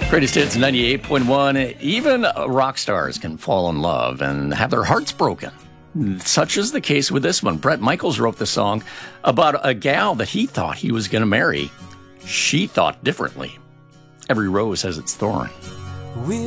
Greatest Hits 98.1. Even rock stars can fall in love and have their hearts broken. Such is the case with this one. Bret Michaels wrote the song about a gal that he thought he was going to marry. She thought differently. Every rose has its thorn.